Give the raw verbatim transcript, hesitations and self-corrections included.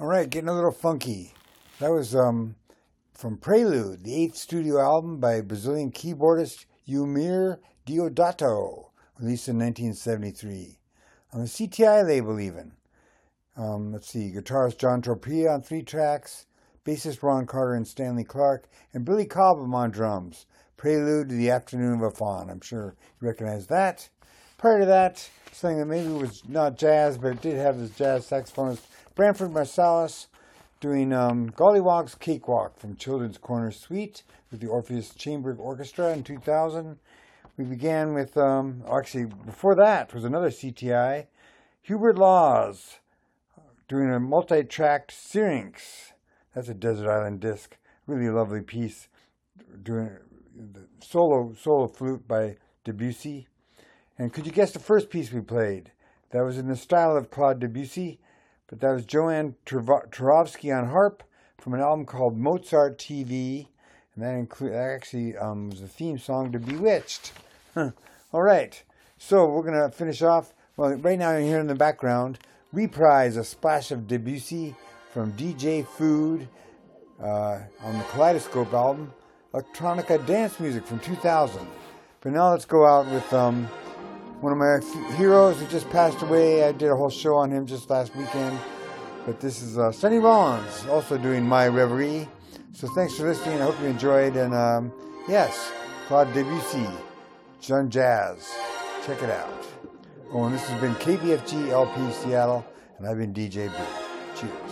right, getting a little funky. That was um, from Prelude, the eighth studio album by Brazilian keyboardist Eumir Deodato, released in nineteen seventy-three. On the C T I label even. Um, let's see, guitarist John Tropea on three tracks, bassist Ron Carter and Stanley Clark, and Billy Cobham on drums. Prelude to the Afternoon of a Faun. I'm sure you recognize that. Prior to that, something that maybe was not jazz, but it did have this jazz saxophonist, Branford Marsalis, doing um, Gollywog's Cakewalk from Children's Corner Suite with the Orpheus Chamber Orchestra in two thousand. We began with, um, actually, before that was another C T I, Hubert Laws, doing a multi-tracked Syrinx. That's a Desert Island disc. Really lovely piece. Doing the solo solo flute by Debussy. And could you guess the first piece we played? That was in the style of Claude Debussy, but that was Joanne Turovsky on harp from an album called Mozart T V. And that, include, that actually um, was the theme song to Bewitched. All right. So we're going to finish off. Well, right now you're hearing in the background, Reprise, a splash of Debussy from D J Food uh, on the Kaleidoscope album, Electronica Dance Music from two thousand. But now let's go out with um, one of my heroes who just passed away. I did a whole show on him just last weekend. But this is uh, Sonny Rollins, also doing My Reverie. So thanks for listening. I hope you enjoyed. And um, yes, Claude Debussy, John Jazz. Check it out. Oh, and this has been K B F G L P Seattle, and I've been D J B. Cheers.